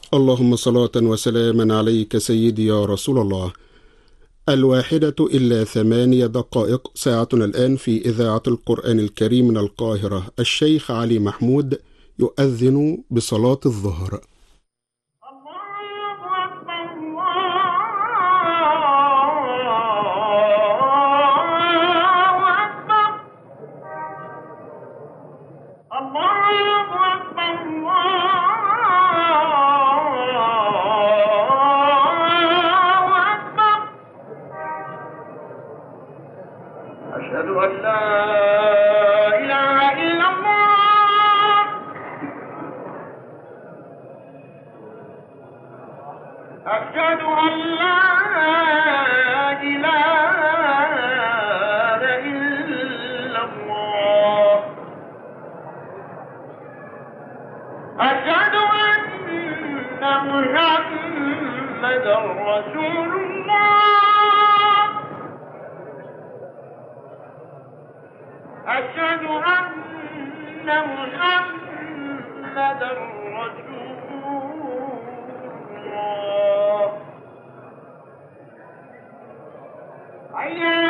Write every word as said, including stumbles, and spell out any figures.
اللهم صلاة وسلاما عليك سيدي يا رسول الله. الواحدة إلا ثمانية دقائق، ساعتنا الآن في إذاعة القرآن الكريم من القاهرة. الشيخ علي محمود يؤذن بصلاة الظهر. أشهد أن لا إله إلا الله. أشهد أن لا إله إلا الله. أشهد أن محمدا رسول الله. أشهد أن محمدا رسول الله.